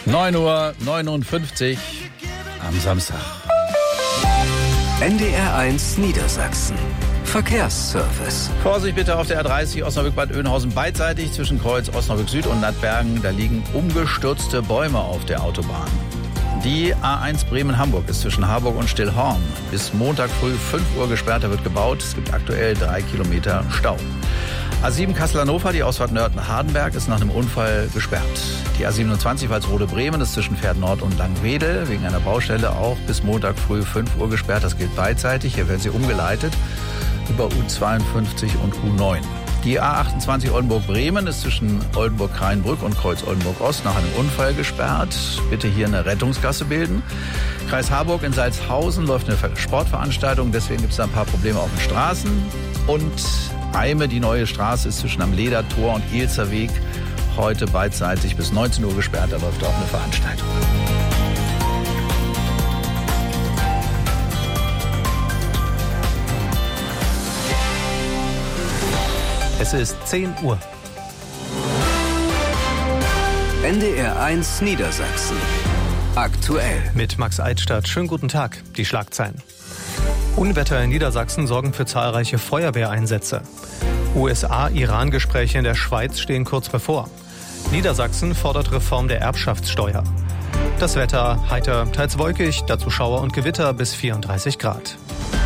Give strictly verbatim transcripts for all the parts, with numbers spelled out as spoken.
neun Uhr neunundfünfzig am Samstag. N D R eins Niedersachsen. Verkehrsservice. Vorsicht bitte auf der A dreißig Osnabrück-Bad Oeynhausen beidseitig zwischen Kreuz Osnabrück Süd und Nattbergen. Da liegen umgestürzte Bäume auf der Autobahn. Die A eins Bremen-Hamburg ist zwischen Harburg und Stillhorn bis Montag früh fünf Uhr gesperrt. Da wird gebaut. Es gibt aktuell drei Kilometer Stau. A sieben Kassel-Hannover, die Ausfahrt Nörten-Hardenberg, ist nach einem Unfall gesperrt. Die A siebenundzwanzig Walsrode-Bremen ist zwischen Pferd Nord und Langwedel wegen einer Baustelle auch bis Montag früh fünf Uhr gesperrt. Das gilt beidseitig. Hier werden sie umgeleitet über U zweiundfünfzig und U neun. Die A achtundzwanzig Oldenburg-Bremen ist zwischen Oldenburg-Kreinbrück und Kreuz Oldenburg-Ost nach einem Unfall gesperrt. Bitte hier eine Rettungsgasse bilden. Kreis Harburg in Salzhausen läuft eine Sportveranstaltung, deswegen gibt es da ein paar Probleme auf den Straßen. Und Eime, die neue Straße, ist zwischen am Ledertor und Eelzer Weg heute beidseitig bis neunzehn Uhr gesperrt. Da läuft auch eine Veranstaltung. Es ist zehn Uhr. N D R eins Niedersachsen. Aktuell. Mit Max Eitstadt. Schönen guten Tag. Die Schlagzeilen. Unwetter in Niedersachsen sorgen für zahlreiche Feuerwehreinsätze. U S A-Iran-Gespräche in der Schweiz stehen kurz bevor. Niedersachsen fordert Reform der Erbschaftssteuer. Das Wetter heiter, teils wolkig, dazu Schauer und Gewitter bis vierunddreißig Grad.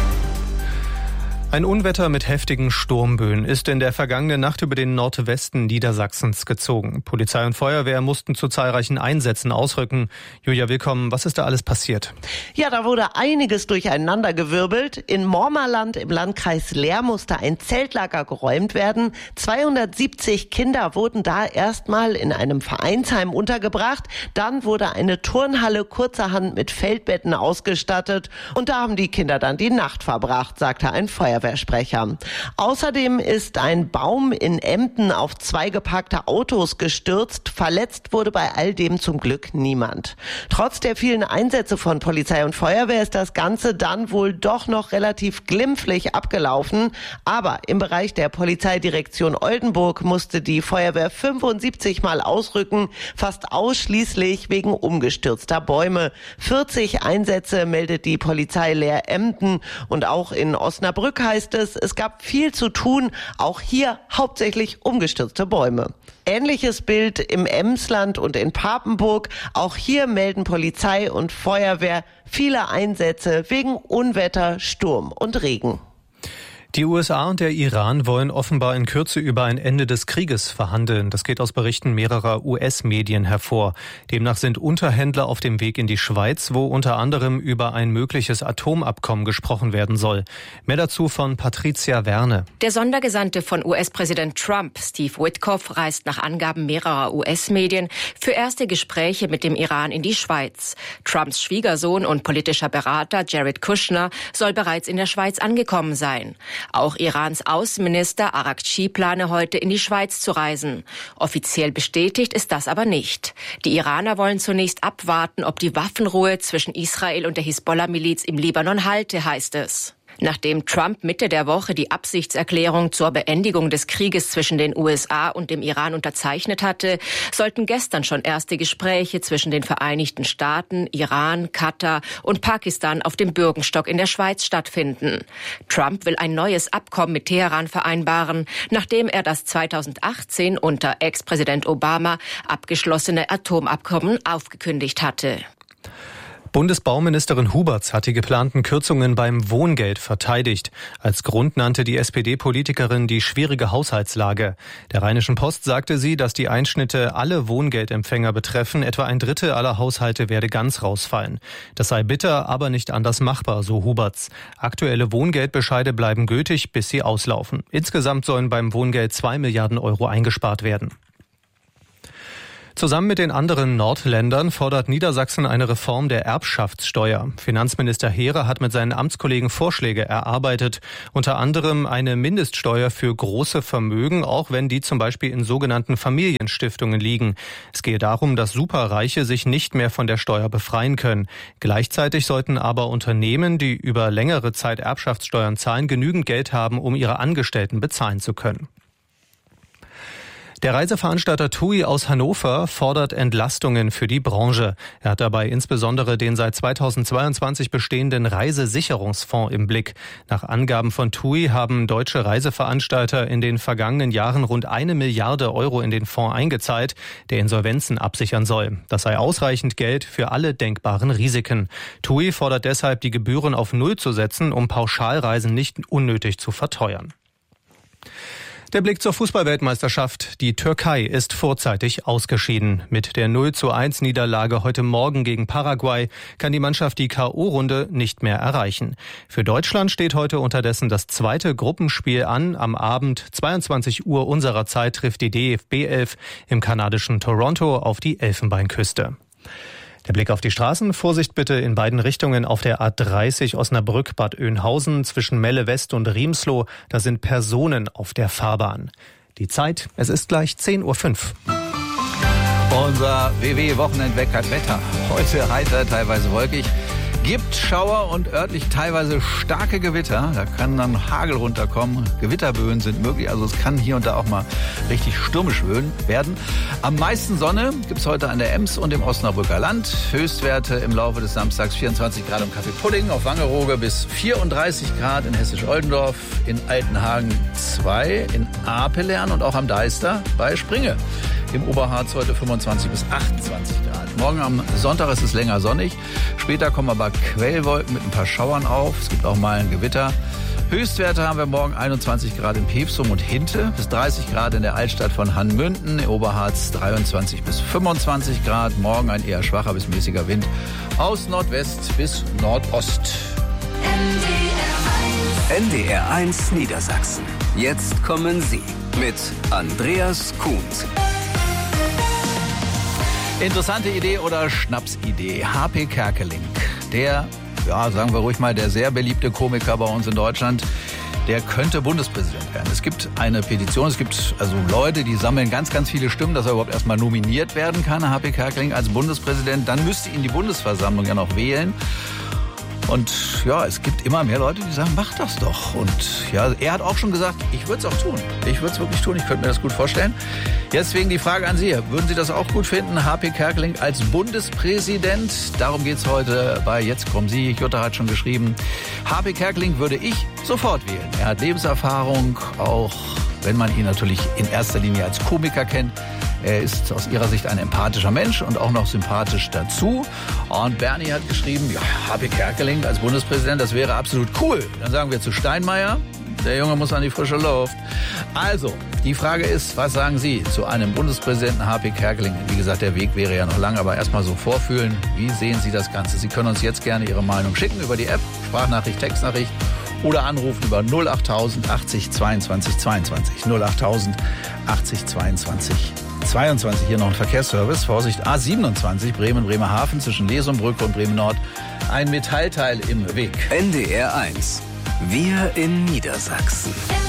Ein Unwetter mit heftigen Sturmböen ist in der vergangenen Nacht über den Nordwesten Niedersachsens gezogen. Polizei und Feuerwehr mussten zu zahlreichen Einsätzen ausrücken. Julia, willkommen. Was ist da alles passiert? Ja, da wurde einiges durcheinandergewirbelt. In Mormerland im Landkreis Leer musste ein Zeltlager geräumt werden. zweihundertsiebzig Kinder wurden da erstmal in einem Vereinsheim untergebracht. Dann wurde eine Turnhalle kurzerhand mit Feldbetten ausgestattet. Und da haben die Kinder dann die Nacht verbracht, sagte ein Feuerwehr. Feuerwehrsprecher. Außerdem ist ein Baum in Emden auf zwei geparkte Autos gestürzt. Verletzt wurde bei all dem zum Glück niemand. Trotz der vielen Einsätze von Polizei und Feuerwehr ist das Ganze dann wohl doch noch relativ glimpflich abgelaufen. Aber im Bereich der Polizeidirektion Oldenburg musste die Feuerwehr fünfundsiebzig Mal ausrücken, fast ausschließlich wegen umgestürzter Bäume. vierzig Einsätze meldet die Polizei Leer Emden und auch in Osnabrück heißt es, es gab viel zu tun, auch hier hauptsächlich umgestürzte Bäume. Ähnliches Bild im Emsland und in Papenburg. Auch hier melden Polizei und Feuerwehr viele Einsätze wegen Unwetter, Sturm und Regen. Die U S A und der Iran wollen offenbar in Kürze über ein Ende des Krieges verhandeln. Das geht aus Berichten mehrerer U S-Medien hervor. Demnach sind Unterhändler auf dem Weg in die Schweiz, wo unter anderem über ein mögliches Atomabkommen gesprochen werden soll. Mehr dazu von Patricia Werne. Der Sondergesandte von U S-Präsident Trump, Steve Witkoff, reist nach Angaben mehrerer U S-Medien für erste Gespräche mit dem Iran in die Schweiz. Trumps Schwiegersohn und politischer Berater Jared Kushner soll bereits in der Schweiz angekommen sein. Auch Irans Außenminister Araghchi plane heute in die Schweiz zu reisen. Offiziell bestätigt ist das aber nicht. Die Iraner wollen zunächst abwarten, ob die Waffenruhe zwischen Israel und der Hisbollah-Miliz im Libanon halte, heißt es. Nachdem Trump Mitte der Woche die Absichtserklärung zur Beendigung des Krieges zwischen den U S A und dem Iran unterzeichnet hatte, sollten gestern schon erste Gespräche zwischen den Vereinigten Staaten, Iran, Katar und Pakistan auf dem Bürgenstock in der Schweiz stattfinden. Trump will ein neues Abkommen mit Teheran vereinbaren, nachdem er das zweitausendachtzehn unter Ex-Präsident Obama abgeschlossene Atomabkommen aufgekündigt hatte. Bundesbauministerin Huberts hat die geplanten Kürzungen beim Wohngeld verteidigt. Als Grund nannte die S P D-Politikerin die schwierige Haushaltslage. Der Rheinischen Post sagte sie, dass die Einschnitte alle Wohngeldempfänger betreffen. Etwa ein Drittel aller Haushalte werde ganz rausfallen. Das sei bitter, aber nicht anders machbar, so Huberts. Aktuelle Wohngeldbescheide bleiben gültig, bis sie auslaufen. Insgesamt sollen beim Wohngeld zwei Milliarden Euro eingespart werden. Zusammen mit den anderen Nordländern fordert Niedersachsen eine Reform der Erbschaftssteuer. Finanzminister Heere hat mit seinen Amtskollegen Vorschläge erarbeitet, unter anderem eine Mindeststeuer für große Vermögen, auch wenn die zum Beispiel in sogenannten Familienstiftungen liegen. Es gehe darum, dass Superreiche sich nicht mehr von der Steuer befreien können. Gleichzeitig sollten aber Unternehmen, die über längere Zeit Erbschaftssteuern zahlen, genügend Geld haben, um ihre Angestellten bezahlen zu können. Der Reiseveranstalter TUI aus Hannover fordert Entlastungen für die Branche. Er hat dabei insbesondere den seit zweitausendzweiundzwanzig bestehenden Reisesicherungsfonds im Blick. Nach Angaben von TUI haben deutsche Reiseveranstalter in den vergangenen Jahren rund eine Milliarde Euro in den Fonds eingezahlt, der Insolvenzen absichern soll. Das sei ausreichend Geld für alle denkbaren Risiken. TUI fordert deshalb, die Gebühren auf Null zu setzen, um Pauschalreisen nicht unnötig zu verteuern. Der Blick zur Fußballweltmeisterschaft. Die Türkei ist vorzeitig ausgeschieden. Mit der null zu eins Niederlage heute Morgen gegen Paraguay kann die Mannschaft die K O-Runde nicht mehr erreichen. Für Deutschland steht heute unterdessen das zweite Gruppenspiel an. Am Abend zweiundzwanzig Uhr unserer Zeit trifft die D F B elf im kanadischen Toronto auf die Elfenbeinküste. Der Blick auf die Straßen. Vorsicht bitte in beiden Richtungen auf der A dreißig Osnabrück-Bad Oeynhausen zwischen Melle West und Riemsloh. Da sind Personen auf der Fahrbahn. Die Zeit, es ist gleich zehn Uhr fünf. Unser W W-Wochenendwecker-Wetter. Heute heiter, teilweise wolkig. Gibt Schauer und örtlich teilweise starke Gewitter. Da kann dann Hagel runterkommen. Gewitterböen sind möglich. Also es kann hier und da auch mal richtig stürmisch werden. Am meisten Sonne gibt es heute an der Ems und im Osnabrücker Land. Höchstwerte im Laufe des Samstags vierundzwanzig Grad im Café Pudding, auf Wangerooge bis vierunddreißig Grad in Hessisch-Oldendorf, in Altenhagen zwei, in Apelern und auch am Deister bei Springe. Im Oberharz heute fünfundzwanzig bis achtundzwanzig Grad. Morgen am Sonntag ist es länger sonnig. Später kommen aber Quellwolken mit ein paar Schauern auf. Es gibt auch mal ein Gewitter. Höchstwerte haben wir morgen einundzwanzig Grad in Pevsum und Hinte, bis dreißig Grad in der Altstadt von Hannmünden, im Oberharz dreiundzwanzig bis fünfundzwanzig Grad. Morgen ein eher schwacher bis mäßiger Wind aus Nordwest bis Nordost. N D R eins Niedersachsen. Jetzt kommen Sie mit Andreas Kuhns. Interessante Idee oder Schnapsidee. H P Kerkeling, der, ja, sagen wir ruhig mal, der sehr beliebte Komiker bei uns in Deutschland, der könnte Bundespräsident werden. Es gibt eine Petition, es gibt also Leute, die sammeln ganz, ganz viele Stimmen, dass er überhaupt erstmal nominiert werden kann, H P Kerkeling als Bundespräsident. Dann müsste ihn die Bundesversammlung ja noch wählen. Und ja, es gibt immer mehr Leute, die sagen, mach das doch. Und ja, er hat auch schon gesagt, ich würde es auch tun. Ich würde es wirklich tun, ich könnte mir das gut vorstellen. Deswegen die Frage an Sie, würden Sie das auch gut finden, H P Kerkeling als Bundespräsident? Darum geht es heute bei Jetzt kommen Sie. Jutta hat schon geschrieben, H P Kerkeling würde ich sofort wählen. Er hat Lebenserfahrung, auch wenn man ihn natürlich in erster Linie als Komiker kennt. Er ist aus ihrer Sicht ein empathischer Mensch und auch noch sympathisch dazu. Und Bernie hat geschrieben, ja, H P Kerkeling als Bundespräsident, das wäre absolut cool. Dann sagen wir zu Steinmeier, der Junge muss an die frische Luft. Also, die Frage ist, was sagen Sie zu einem Bundespräsidenten H P Kerkeling? Wie gesagt, der Weg wäre ja noch lang, aber erstmal so vorfühlen. Wie sehen Sie das Ganze? Sie können uns jetzt gerne Ihre Meinung schicken über die App, Sprachnachricht, Textnachricht oder anrufen über null achttausend achtzig zweiundzwanzig zweiundzwanzig. null achttausend achtzig zweiundzwanzig zweiundzwanzig. Hier noch ein Verkehrsservice. Vorsicht, A siebenundzwanzig, Bremen-Bremerhaven zwischen Lesumbrücke und Bremen-Nord. Ein Metallteil im Weg. N D R eins. Wir in Niedersachsen.